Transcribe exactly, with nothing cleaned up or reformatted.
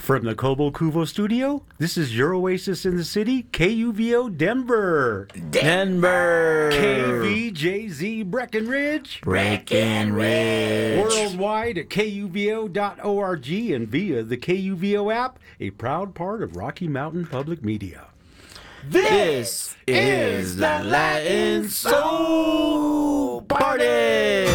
From the Kobo Kuvo studio, this is your oasis in the city, K U V O Denver. Denver. K V J Z Breckenridge. Breckenridge. Worldwide at K U V O dot org and via the K U V O app, a proud part of Rocky Mountain Public Media. This is the Latin Soul Party.